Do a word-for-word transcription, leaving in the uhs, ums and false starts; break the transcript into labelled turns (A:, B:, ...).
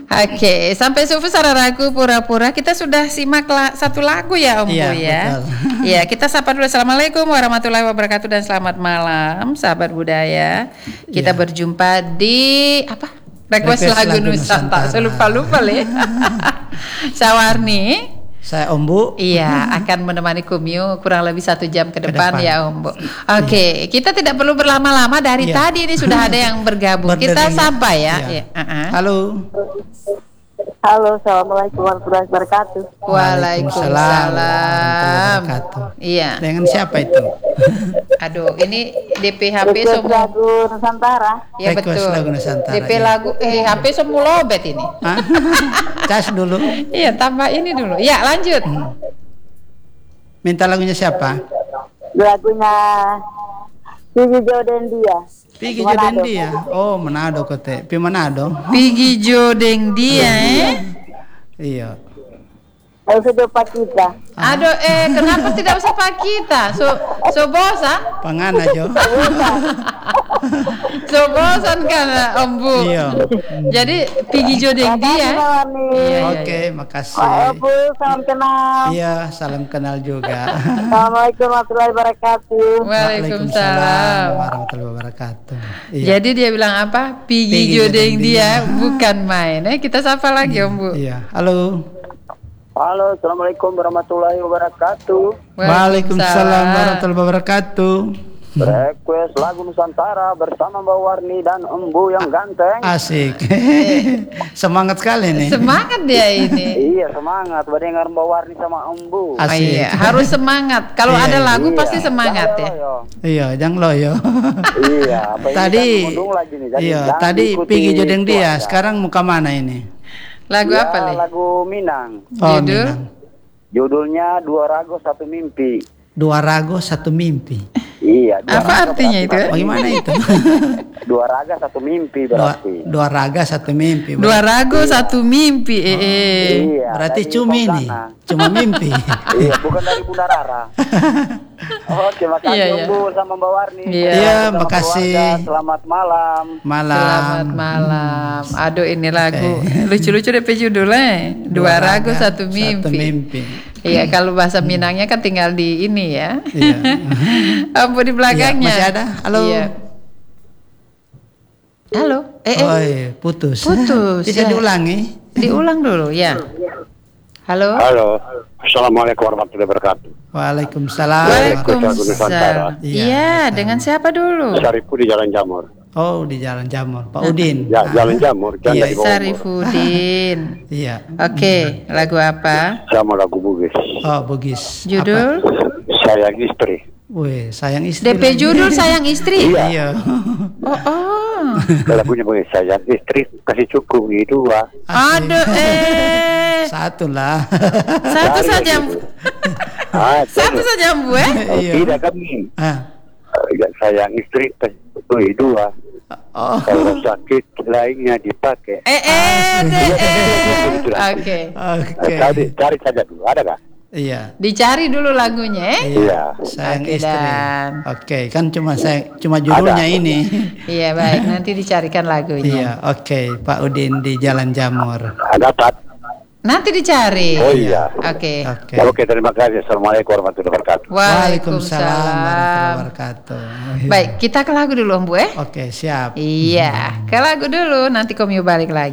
A: Oke, sampai subuh saudaraku pura-pura kita sudah simak la- satu lagu ya Om
B: Iya,
A: Bu ya.
B: betul.
A: Iya, kita sapa dulu. Assalamualaikum warahmatullahi wabarakatuh dan selamat malam sahabat budaya. Kita
B: Iya.
A: berjumpa di apa? Request,
B: Request
A: lagu,
B: lagu
A: Nusantara.
B: Nusantara.
A: Saya lupa-lupa ya. Sawarni.
B: Saya Om Bu.
A: Iya, akan menemani Kumyu kurang lebih satu jam ke depan,
B: depan.
A: ya Om Bu. Oke, kita tidak perlu berlama-lama. Dari
B: Iya.
A: tadi ini sudah ada yang bergabung. Kita
B: Berdering.
A: sapa ya.
B: Iya.
A: Iya, uh-uh.
B: Halo.
C: Halo, assalamualaikum warahmatullahi wabarakatuh.
A: Waalaikumsalam.
B: warahmatullahi wabarakatuh.
A: Iya.
B: Dengan siapa itu?
A: Aduh, ini D P H P
C: Request
A: semua.
C: lagu Nusantara.
A: Ya
B: Request
A: betul.
B: lagu Nusantara,
A: D P
B: iya.
A: lagu eh H P semua lobet ini.
B: Hah? Cas dulu.
A: Iya, tambah ini dulu. Ya, lanjut.
B: Minta lagunya siapa?
C: Lagunya Sigi Joden dia.
B: Pigi
C: Manado.
B: Jodendi ya. Oh, Manado kote. Pi Manado.
A: Pigi Jodeng dia eh.
B: Iya.
C: Ayo sudah Pak kita.
A: Aduh, eh kenapa tidak usah Pak kita? So so bosan?
B: Pangana jo.
A: So bosan kan Om Bu.
B: Iya.
A: Jadi Pigi Jodeng dia.
C: Makasih, Mawani.
A: Iya, iya,
B: Oke,
C: Pak
B: makasih.
C: Ebu, salam kenal.
B: Iya, salam kenal juga.
C: Assalamualaikum warahmatullahi wabarakatuh.
A: Waalaikumsalam.
B: warahmatullahi wabarakatuh. Iya.
A: Jadi dia bilang apa? Pigi
B: Pigi
A: Jodeng
B: Jodeng
A: dia
B: dia.
A: bukan main. Eh kita sapa lagi Om Bu.
B: Iya. Halo.
D: Halo, assalamualaikum warahmatullahi wabarakatuh.
B: Waalaikumsalam warahmatullahi wabarakatuh.
D: Request lagu Nusantara bersama Mbak Warni dan Embu yang ganteng.
B: Asik. Semangat sekali nih.
A: Semangat dia ini.
D: Iya, semangat mendengar Mbak Warni sama Embu.
A: Oh,
B: Asik.
A: iya, harus semangat. Kalau
B: Iya,
A: ada
B: iya.
A: lagu pasti
D: Iya,
A: semangat
D: jangan
A: ya.
D: loyo.
B: Iya, jangan loyo.
D: Iya, apa ini
B: Tadi
D: kan mengundung lagi nih. Jadi
B: iya,
D: jangan
B: tadi
D: ikuti
B: Pigi Jodeng dia,
D: cuaca.
B: sekarang muka mana ini?
A: Lagu
D: Ya,
A: apa Le?
D: lagu Minang.
B: Oh,
A: Judul?
B: Minang.
D: Judulnya Dua Rago Satu Mimpi.
B: Dua rago satu mimpi.
D: Iya. dua
A: Apa
D: raga
A: artinya
D: berarti
A: itu, ya?
D: satu
B: Bagaimana
D: mimpi.
B: itu?
D: Dua raga satu mimpi
B: Dua,
D: berarti.
B: dua raga satu mimpi.
A: Dua ragu satu mimpi. Eh, eh.
D: Iya.
B: Berarti
D: dari
B: cumi nih,
D: Pausana.
B: cuma mimpi.
D: Iya, bukan dari Bunda Rara. Oke, makasih
A: Iya, iya.
D: Embu sama Mbak Warni.
A: Iya.
B: Iya,
D: Sama
B: makasih.
D: keluarga, selamat malam.
B: Malam.
A: Selamat malam. Aduh ini lagu lucu-lucu deh judulnya. Dua ragu satu mimpi.
B: Satu mimpi.
A: Iya, kalau bahasa Minangnya kan tinggal di ini ya.
B: Iya.
A: Ampun di belakangnya.
B: Iya, masih ada? Halo.
A: Iya. Halo. Eh, eh.
B: Oh, iya, putus.
A: Putus,
B: Bisa
A: ya.
B: diulangi?
A: Diulang dulu ya. Halo.
D: Halo, assalamualaikum warahmatullahi wabarakatuh.
B: Waalaikumsalam.
A: Waalaikumsalam.
B: Iya,
A: Iya,
B: sama.
A: dengan siapa dulu?
D: Syarifu di Jalan Jamur.
B: Oh, di Jalan Jamur. Pak Udin.
D: Ya, Jalan Jamur, jangan
B: Iya,
D: dari Bogor.
A: Sarifudin.
B: Iya.
A: Oke, lagu apa?
D: Sama lagu Bugis.
B: Oh, Bugis.
A: Judul?
D: Sayang istri.
B: Wih, sayang istri.
A: D P
B: lagi.
A: judul sayang istri.
B: Iya.
A: Oh, oh.
D: Lagunya Bugis, sayang istri kasih cukup dua.
B: Asik.
A: Aduh, eh.
B: Satu lah.
A: Satu
D: Cari
A: saja.
D: gitu. Ah,
A: Satu saja, Bu, eh.
D: Oh,
B: Iya.
D: tidak kami.
B: Ah.
D: Sayang istri kasih cukup dua.
B: Oh.
D: Kalau sakit lainnya dipakai.
A: Eh, eh, deh, eh. Oke.
B: Oke.
D: Cari, cari saja dulu, ada nggak?
B: Iya.
A: Dicari dulu lagunya, eh.
D: Iya.
B: Sayang
A: Oke,
B: istri.
A: Dan.
B: Oke, kan cuma saya cuma judulnya
D: Ada.
B: ini.
A: Iya, baik. Nanti dicarikan lagunya.
B: Iya, oke. Pak Udin di Jalan Jamur.
D: Ada Pat.
A: Nanti dicari.
D: Oh iya.
A: Oke.
B: Oke.
D: Oke, terima kasih. Assalamualaikum warahmatullahi wabarakatuh.
B: Waalaikumsalam warahmatullahi
A: Waalaikumsalam.
B: wabarakatuh.
A: Baik, kita ke lagu dulu, Om Bu, eh.
B: Oke, siap.
A: Iya, ke lagu dulu. Nanti Komio balik lagi.